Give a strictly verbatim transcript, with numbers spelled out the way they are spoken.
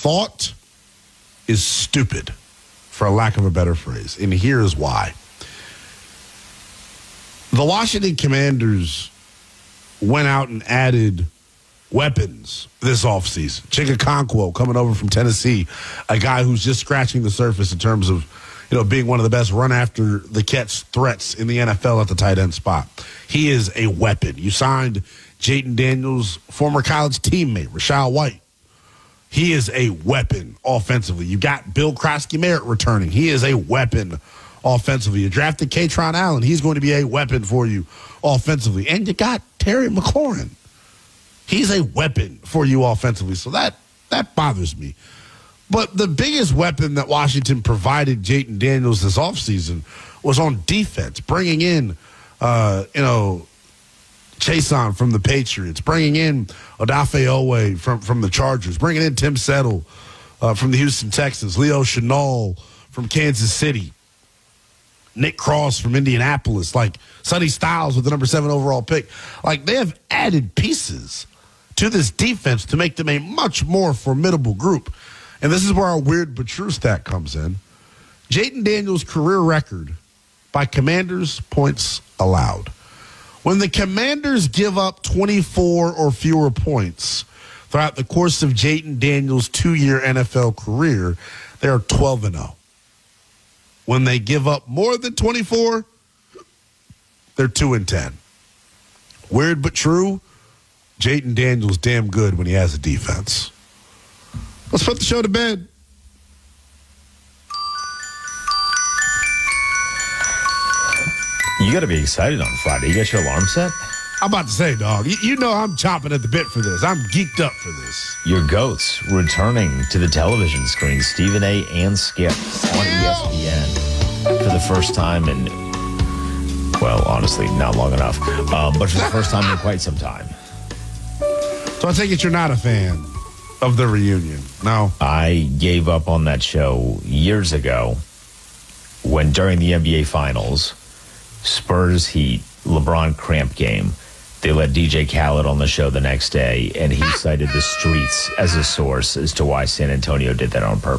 thought is stupid, for a lack of a better phrase. And here's why. The Washington Commanders went out and added weapons this offseason. Chika Okonkwo coming over from Tennessee, a guy who's just scratching the surface in terms of, you know, being one of the best run after the catch threats in the N F L at the tight end spot. He is a weapon. You signed Jayden Daniels' former college teammate, Rachaad White. He is a weapon offensively. You got Bill Krosky-Merritt returning. He is a weapon offensively. You drafted Katron Allen. He's going to be a weapon for you offensively. And you got Terry McLaurin. He's a weapon for you offensively. So that that bothers me. But the biggest weapon that Washington provided Jayden Daniels this offseason was on defense, bringing in, uh, you know, Chason from the Patriots, bringing in Odafe Owe from, from the Chargers, bringing in Tim Settle uh, from the Houston Texans, Leo Chenal from Kansas City, Nick Cross from Indianapolis, like Sonny Styles with the number seven overall pick. Like, they have added pieces to this defense to make them a much more formidable group. And this is where our weird but true stat comes in. Jayden Daniels' career record by Commanders points allowed. When the Commanders give up twenty-four or fewer points throughout the course of Jayden Daniels' two-year N F L career, they are twelve and oh. When they give up more than twenty-four, they're two and ten. Weird but true, Jayden Daniels damn good when he has a defense. Let's put the show to bed. You got to be excited on Friday. You got your alarm set? I'm about to say, dog, you, you know I'm chomping at the bit for this. I'm geeked up for this. Your GOATs returning to the television screen, Stephen A. and Skip on E S P N for the first time in, well, honestly, not long enough, um, but for the first time in quite some time. So I take it you're not a fan of the reunion, no? I gave up on that show years ago when during the N B A Finals, Spurs Heat, LeBron cramp game, they let D J Khaled on the show the next day, and he cited the streets as a source as to why San Antonio did that on purpose.